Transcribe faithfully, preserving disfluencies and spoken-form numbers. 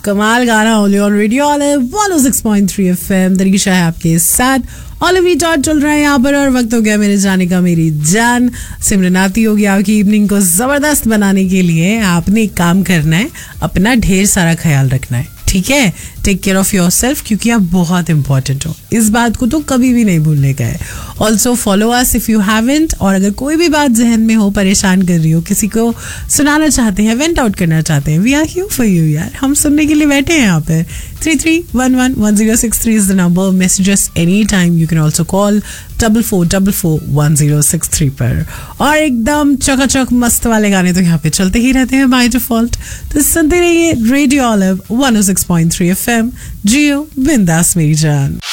कमाल गाना only on radio one O six point three FM. तरीशा है आपके साथ। ऑलिवी टॉट चल रहा है यहाँ पर और वक्त हो गया मेरे जाने का। मेरी जान सिमरन आती होगी आपकी इवनिंग को जबरदस्त बनाने के लिए। आपने एक काम करना है, अपना ढेर सारा ख्याल रखना है, ठीक है। Take care of your self, क्योंकि आप बहुत इंपॉर्टेंट हो। इस बात को तो कभी भी नहीं भूलने का है। Also follow us if you haven't. और अगर कोई भी बात जहन में हो, परेशान कर रही हो, किसी को सुनाना चाहते हैं, वेंट आउट करना चाहते हैं, we are here for you यार। हम सुनने के लिए बैठे हैं यहाँ पे। Three three one one one zero six three is the number. Messages any time. You can also call double four double four one zero six three पर। और एकदम चकाचक मस्त वाले गाने तो यहाँ पे चलते ही रहते हैं बाय डिफॉल्ट। तो सुनते रहिए रेडियो ऑलिव वन ओ सिक्स पॉइंट थ्री एफएम। जियो बिंदास मेरी जान।